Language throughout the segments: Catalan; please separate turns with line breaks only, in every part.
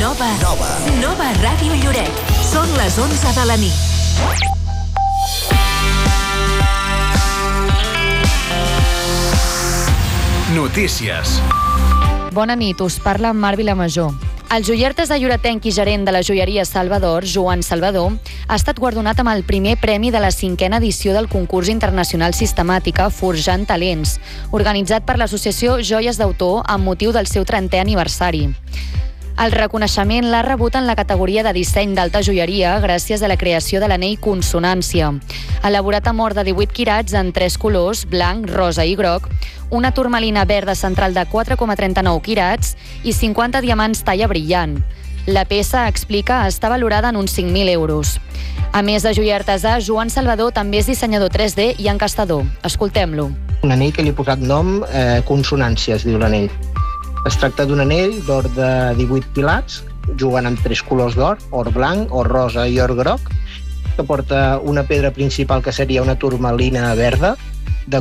Nova Ràdio Lloret. Són les 11 de la nit.
Notícies.
Bona nit, us parla Mar Vilamajor. El joier de Lloretenc i gerent de la joieria Salvador, Joan Salvador, ha estat guardonat amb el primer premi de la 5a edició del concurs internacional Sistemàtica Forjant Talents, organitzat per l'associació Joies d'Autor amb motiu del seu 30è aniversari. El reconeixement l'ha rebut en la categoria de disseny d'alta joieria gràcies a la creació de l'anell Consonància, elaborat amb or de 18 quirats en 3 colors, blanc, rosa i groc, una turmalina verda central de 4,39 quirats i 50 diamants talla brillant. La peça, explica, està valorada en uns 5.000 euros. A més de joier artesà, Joan Salvador també és dissenyador 3D i encastador. Escoltem-lo.
Un anell que li he posat nom Consonància, es diu l'anell. Es tracta d'un anell d'or de 18 pilats, jugant amb 3 colors d'or, or blanc, or rosa i or groc, que porta una pedra principal que seria una turmalina verda de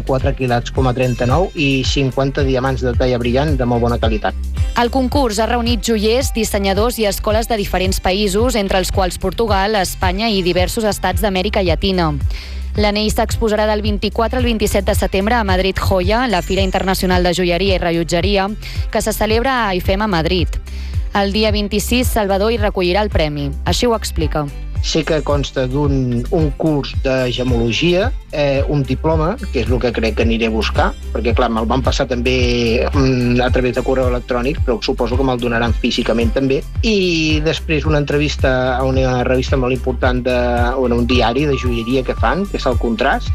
4,39 kg i 50 diamants de talla brillant de molt bona qualitat.
El concurs ha reunit joiers, dissenyadors i escoles de diferents països, entre els quals Portugal, Espanya i diversos estats d'Amèrica Llatina. L'anell s'exposarà del 24 al 27 de setembre a Madrid Joya, la Fira Internacional de Joieria i Rellotgeria, que se celebra a IFEMA Madrid. El dia 26, Salvador hi recollirà el premi. Així ho explica.
Sé que consta d'un curs de gemologia, un diploma, que és el que crec que aniré a buscar, perquè clar, me'l van passar també a través de correu electrònic, però suposo que me'l donaran físicament també, i després una entrevista a una revista molt important, un diari de joieria que fan, que és el Contrast,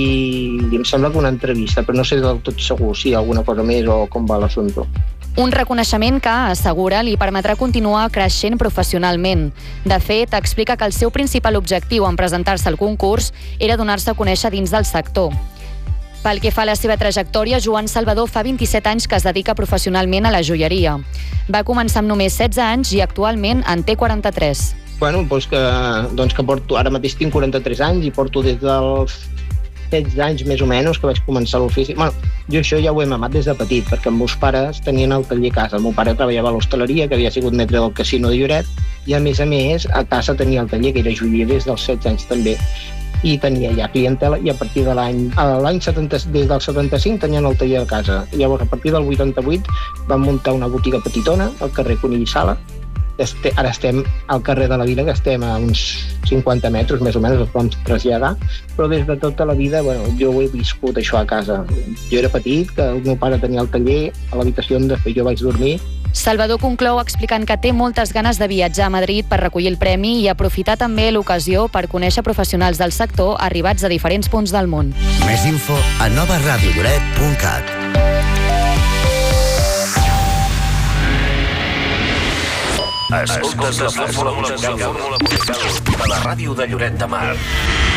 i em sembla que una entrevista, però no sé del tot segur si hi ha alguna cosa més o com va l'assumpte.
Un reconeixement que, assegura, li permetrà continuar creixent professionalment. De fet, explica que el seu principal objectiu en presentar-se al concurs era donar-se a conèixer dins del sector. Pel que fa a la seva trajectòria, Joan Salvador fa 27 anys que es dedica professionalment a la joieria. Va començar amb només 16 anys i actualment en té 43.
Doncs que porto, ara mateix tinc 43 anys i porto des dels 16 anys més o menys que vaig començar l'ofici. Jo això ja ho he mamat des de petit, perquè els meus pares tenien el taller a casa. El meu pare treballava a l'hostaleria, que havia sigut metre del casino de Lloret, i a més, a casa tenia el taller, que era joier des dels 16 anys també, i tenia ja clientela, i a partir de des del 75 tenien el taller a casa. Llavors, a partir del 88 vam muntar una botiga petitona al carrer Conill i Sala. Ara estem al carrer de la Vila, que estem a uns 50 metres, més o menys, ens vam traslladar, però des de tota la vida, jo ho he viscut això a casa. Jo era petit, que el meu pare tenia el taller a l'habitació on jo vaig dormir.
Salvador conclou explicant que té moltes ganes de viatjar a Madrid per recollir el premi i aprofitar també l'ocasió per conèixer professionals del sector arribats a diferents punts del món.
Més info a novaradiolloret.cat. Escoltes la fórmula musical de la ràdio de Lloret de Mar.